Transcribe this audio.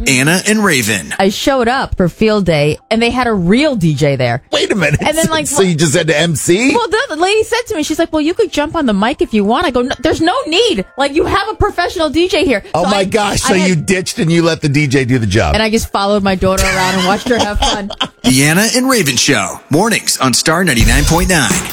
Anna and Raven. I showed up for field day, and they had a real DJ there. Wait a minute. And then, So you just had to MC? Well, the lady said to me, she's like, well, you could jump on the mic if you want. I go, no, there's no need. Like, you have a professional DJ here. Oh, my gosh. So you ditched and you let the DJ do the job. And I just followed my daughter around and watched her have fun. The Anna and Raven Show. Mornings on Star 99.9.